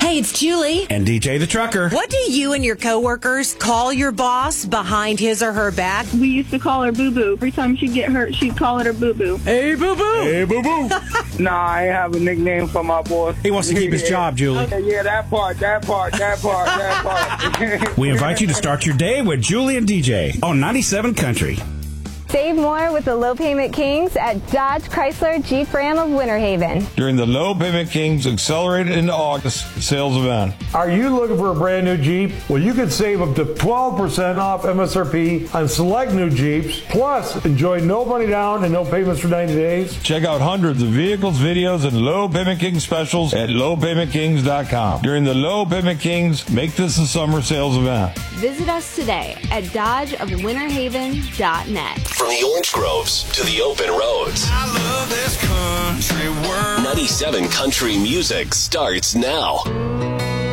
Hey, it's Julie. And DJ the Trucker. What do you and your coworkers call your boss behind his or her back? We used to call her Boo-Boo. Every time she'd get hurt, she'd call it her Boo-Boo. Hey, Boo-Boo. Hey, boo-boo. Nah, I ain't have a nickname for my boss. He wants to keep his job, Julie. Yeah, that part. We invite you to start your day with Julie and DJ on 97 Country. Save more with the Low Payment Kings at Dodge Chrysler Jeep Ram of Winter Haven. During the Low Payment Kings Accelerated into August sales event. Are you looking for a brand new Jeep? Well, you could save up to 12% off MSRP on select new Jeeps. Plus, enjoy no money down and no payments for 90 days. Check out hundreds of vehicles, videos, and Low Payment Kings specials at lowpaymentkings.com. During the Low Payment Kings, make this a summer sales event. Visit us today at dodgeofwinterhaven.net. From the orange groves to the open roads. I love this country world. 97 Country music starts now.